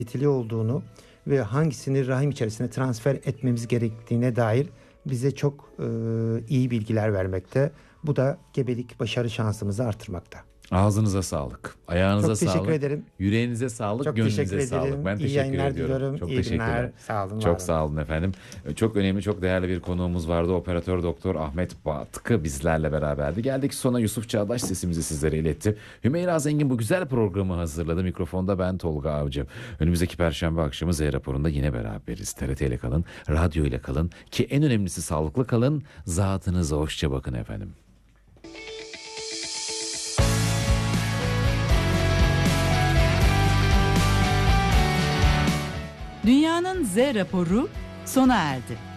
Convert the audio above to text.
etkili olduğunu ve hangisini rahim içerisine transfer etmemiz gerektiğine dair bize çok iyi bilgiler vermekte. Bu da gebelik başarı şansımızı artırmakta. Ağzınıza sağlık. Ayağınıza Çok teşekkür sağlık. ederim. Yüreğinize sağlık, Çok gönlünüze teşekkür ederim. sağlık. Ben İyi teşekkür yayınlar ediyorum. diliyorum. Çok İyi teşekkürler. günler. Sağ olun, var Çok olun. sağ olun efendim. Çok önemli, çok değerli bir konuğumuz vardı. Operatör Doktor Ahmet Batkı bizlerle beraberdi. Geldik sona, Yusuf Çağdaş sesimizi sizlere iletti. Hümeyra Zengin bu güzel programı hazırladı. Mikrofonda ben Tolga Avcı. Önümüzdeki Perşembe akşamı Z raporunda yine beraberiz. TRT ile kalın, radyo ile kalın ki en önemlisi sağlıklı kalın. Zatınıza hoşça bakın efendim. Dünyanın Z raporu sona erdi.